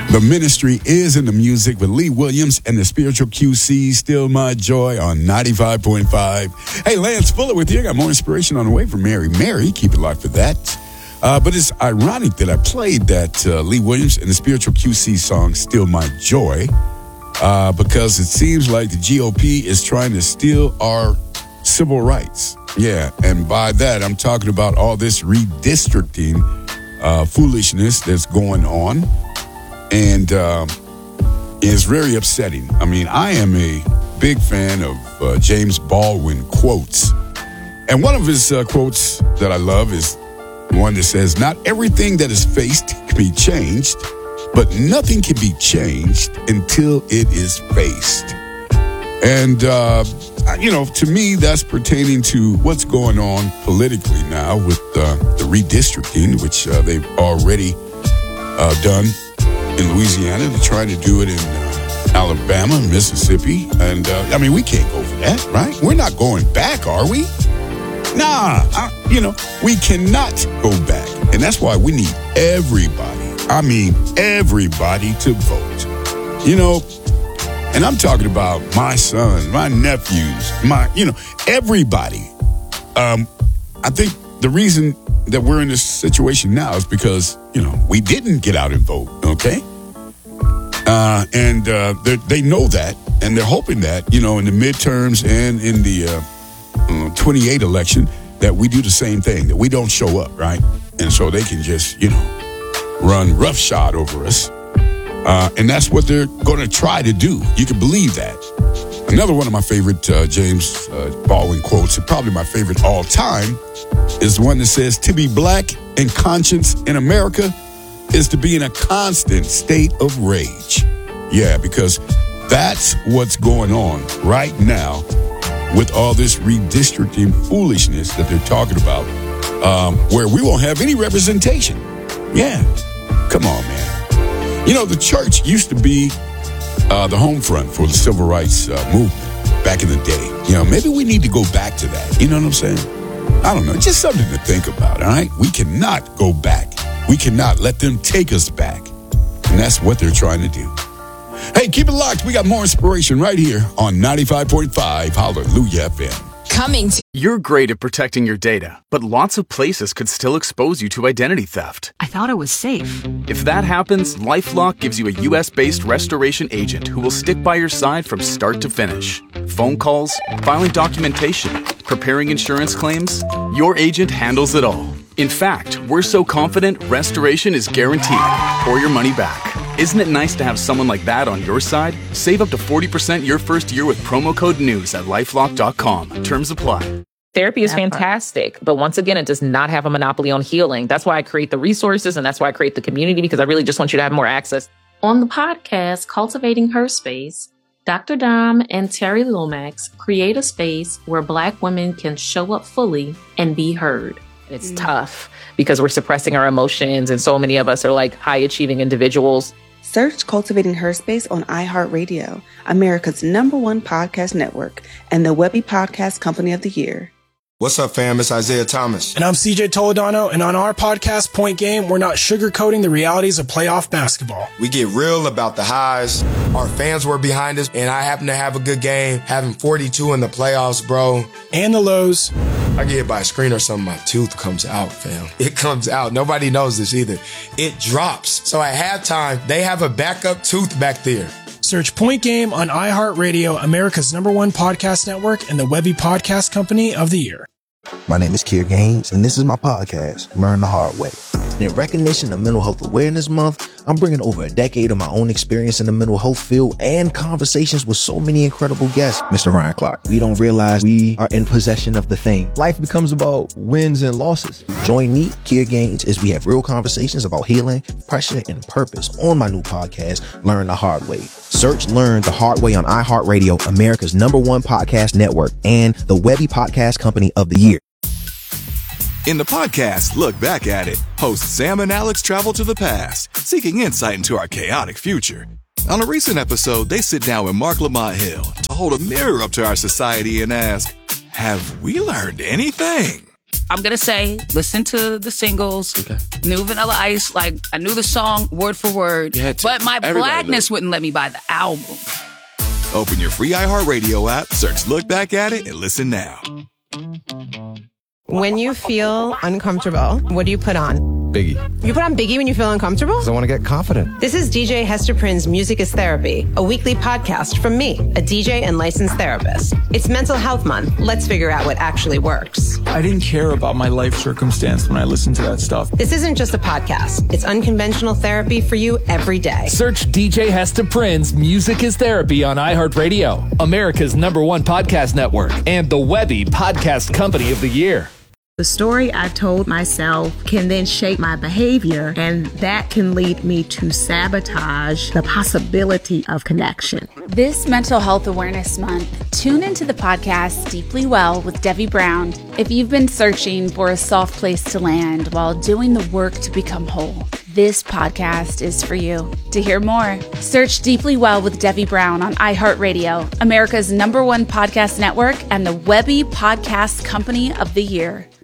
The ministry is in the music with Lee Williams and the Spiritual QC, Still My Joy on 95.5. Hey, Lance Fuller with you. I got more inspiration on the way from Mary. Mary, keep it locked for that. But it's ironic that I played that Lee Williams and the Spiritual QC song, Still My Joy, because it seems like the GOP is trying to steal our civil rights. Yeah, and by that, I'm talking about all this redistricting foolishness that's going on. And it's very upsetting. I mean, I am a big fan of James Baldwin quotes. And one of his quotes that I love is one that says, "Not everything that is faced can be changed, but nothing can be changed until it is faced." And, to me, that's pertaining to what's going on politically now with the redistricting, which they've already done in Louisiana. They're trying to do it in Alabama and Mississippi. And, we can't go for that, right? We're not going back, are we? Nah, we cannot go back. And that's why we need everybody to vote. And I'm talking about my sons, my nephews, everybody. I think the reason that we're in this situation now is because, we didn't get out and vote, okay? And they know that, and they're hoping that, in the midterms and in the 28 election, that we do the same thing, that we don't show up, right? And so they can just, run roughshod over us. And that's what they're going to try to do. You can believe that. Another one of my favorite James Baldwin quotes, and probably my favorite all time, is the one that says, "To be black in conscience in America is to be in a constant state of rage." Yeah, because that's what's going on right now with all this redistricting foolishness that they're talking about, where we won't have any representation. Yeah, come on, man. The church used to be the home front for the civil rights movement back in the day. Maybe we need to go back to that. You know what I'm saying? I don't know. Just something to think about, all right? We cannot go back. We cannot let them take us back. And that's what they're trying to do. Hey, keep it locked. We got more inspiration right here on 95.5 Hallelujah FM. You're great at protecting your data, but lots of places could still expose you to identity theft. I thought it was safe. If that happens, LifeLock gives you a U.S.-based restoration agent who will stick by your side from start to finish. Phone calls, filing documentation, preparing insurance claims, your agent handles it all. In fact, we're so confident restoration is guaranteed or your money back. Isn't it nice to have someone like that on your side? Save up to 40% your first year with promo code NEWS at LifeLock.com. Terms apply. Therapy is fantastic, but once again, it does not have a monopoly on healing. That's why I create the resources, and that's why I create the community, because I really just want you to have more access. On the podcast, Cultivating Her Space, Dr. Dom and Terry Lomax create a space where Black women can show up fully and be heard. It's tough because we're suppressing our emotions, and so many of us are like high-achieving individuals. Search Cultivating Her Space on iHeartRadio, America's #1 podcast network, and the Webby Podcast Company of the Year. What's up, fam? It's Isaiah Thomas. And I'm CJ Toledano, and on our podcast, Point Game, we're not sugarcoating the realities of playoff basketball. We get real about the highs. Our fans were behind us, and I happen to have a good game, having 42 in the playoffs, bro. And the lows. I get hit by a screen or something, my tooth comes out, fam. It comes out. Nobody knows this either. It drops. So at halftime, they have a backup tooth back there. Search Point Game on iHeartRadio, America's #1 podcast network, and the Webby Podcast Company of the Year. My name is Kier Gaines, and this is my podcast, Learn the Hard Way. In recognition of Mental Health Awareness Month, I'm bringing over a decade of my own experience in the mental health field and conversations with so many incredible guests. Mr. Ryan Clark, we don't realize we are in possession of the thing. Life becomes about wins and losses. Join me, Kier Gaines, as we have real conversations about healing, pressure, and purpose on my new podcast, Learn the Hard Way. Search Learn the Hard Way on iHeartRadio, America's #1 podcast network, and the Webby Podcast Company of the Year. In the podcast, Look Back at It, hosts Sam and Alex travel to the past, seeking insight into our chaotic future. On a recent episode, they sit down with Mark Lamont Hill to hold a mirror up to our society and ask, have we learned anything? I'm going to say, listen to the singles. Okay. Knew Vanilla Ice. Like, I knew the song word for word. But my blackness wouldn't let me buy the album. Open your free iHeartRadio app, search Look Back at It, and listen now. When you feel uncomfortable, what do you put on? Biggie. You put on Biggie when you feel uncomfortable? Because I want to get confident. This is DJ Hester Prynne's Music is Therapy, a weekly podcast from me, a DJ and licensed therapist. It's Mental Health Month. Let's figure out what actually works. I didn't care about my life circumstance when I listened to that stuff. This isn't just a podcast. It's unconventional therapy for you every day. Search DJ Hester Prynne's Music is Therapy on iHeartRadio, America's #1 podcast network, and the Webby Podcast Company of the Year. The story I've told myself can then shape my behavior, and that can lead me to sabotage the possibility of connection. This Mental Health Awareness Month, tune into the podcast Deeply Well with Debbie Brown. If you've been searching for a soft place to land while doing the work to become whole, this podcast is for you. To hear more, search Deeply Well with Debbie Brown on iHeartRadio, America's #1 podcast network, and the Webby Podcast Company of the Year.